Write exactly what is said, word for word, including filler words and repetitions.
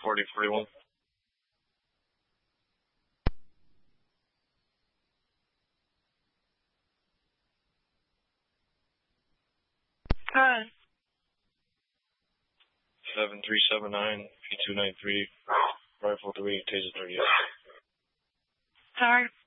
forty forty-one. Hi. seven three seven nine P two nine three. Rifle three, taser thirty-eight. Sorry.